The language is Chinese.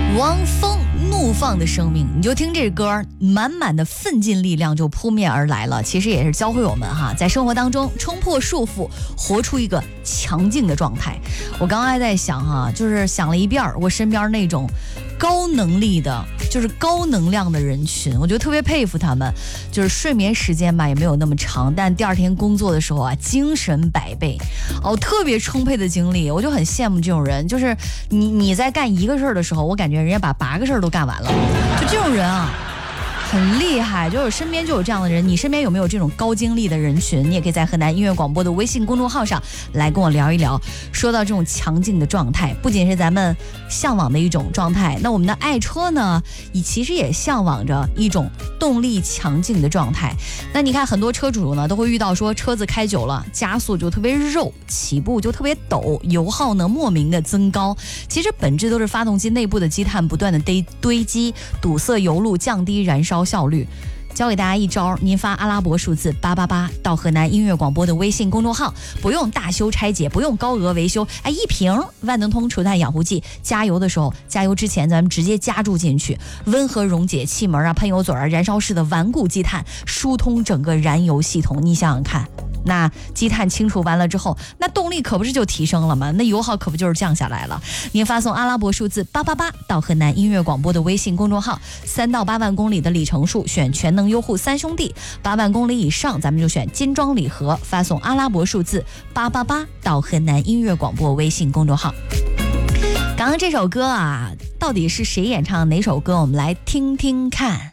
汪峰怒放的生命，你就听这歌，满满的奋进力量就扑面而来了。其实也是教会我们在生活当中冲破束缚，活出一个强劲的状态。我刚刚还在想就是想了一遍我身边那种高能力的，就是高能量的人群，我觉得特别佩服他们。就是睡眠时间吧也没有那么长，但第二天工作的时候精神百倍，特别充沛的精力，我就很羡慕这种人。就是你在干一个事儿的时候，我感觉人家把8个事儿都干完了，就这种人很厉害。就是身边就有这样的人，你身边有没有这种高精力的人群？你也可以在河南音乐广播的微信公众号上来跟我聊一聊。说到这种强劲的状态，不仅是咱们向往的一种状态，那我们的爱车呢其实也向往着一种动力强劲的状态。那你看很多车主呢都会遇到说，车子开久了加速就特别肉，起步就特别陡，油耗呢莫名的增高。其实本质都是发动机内部的积碳不断的堆积，堵塞油路，降低燃烧效率。教给大家一招，您发阿拉伯数字888到河南音乐广播的微信公众号，不用大修拆解，不用高额维修，一瓶万能通除碳养护剂，加油的时候，加油之前咱们直接加注进去，温和溶解气门喷油嘴燃烧室的顽固积碳，疏通整个燃油系统。你想想看，那积碳清除完了之后，那动力可不是就提升了吗？那油耗可不就是降下来了？您发送阿拉伯数字888到河南音乐广播的微信公众号，3到8万公里的里程数选全能优护3兄弟，8万公里以上咱们就选金装礼盒，发送阿拉伯数字888到河南音乐广播微信公众号。刚刚这首歌到底是谁演唱哪首歌？我们来听听看。